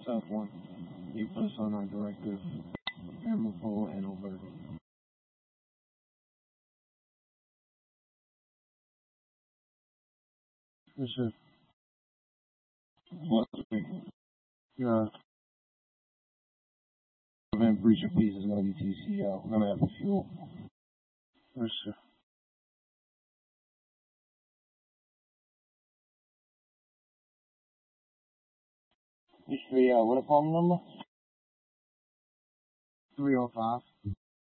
South 1. They put us on our directive. Amorpho and Alberta. Yes, sir. What? Prevent breach of peace is going to be TCL. We're going to have the fuel. Yes, sir. What a phone number? 305.